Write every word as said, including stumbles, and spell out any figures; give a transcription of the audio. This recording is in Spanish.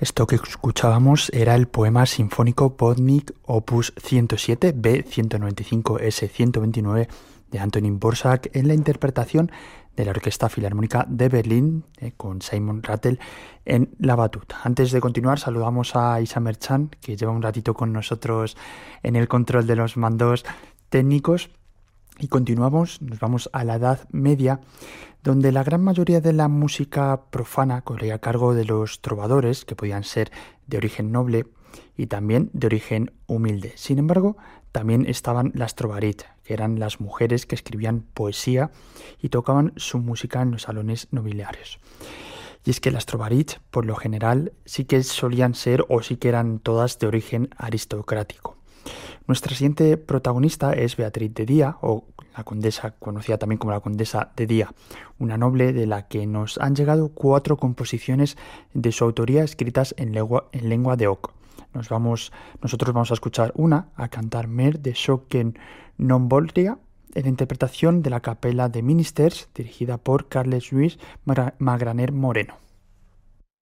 Esto que escuchábamos era el poema sinfónico Podnik opus ciento siete, B ciento noventa y cinco, S ciento veintinueve de Antonín Dvořák en la interpretación de la Orquesta Filarmónica de Berlín eh, con Simon Rattle en la batuta. Antes de continuar, saludamos a Isa Merchan, que lleva un ratito con nosotros en el control de los mandos técnicos. Y continuamos, nos vamos a la Edad Media, donde la gran mayoría de la música profana corría a cargo de los trovadores, que podían ser de origen noble y también de origen humilde. Sin embargo, también estaban las trovarit, que eran las mujeres que escribían poesía y tocaban su música en los salones nobiliarios. Y es que las trovarit, por lo general, sí que solían ser o sí que eran todas de origen aristocrático. Nuestra siguiente protagonista es Beatriz de Día, o la condesa, conocida también como la condesa de Día, una noble de la que nos han llegado cuatro composiciones de su autoría escritas en lengua, en lengua de Oc. Nos vamos, nosotros vamos a escuchar una, a cantar Mer de Schocken non Volria, en la interpretación de la Capella de Ministers, dirigida por Carles Lluís Magraner Moreno.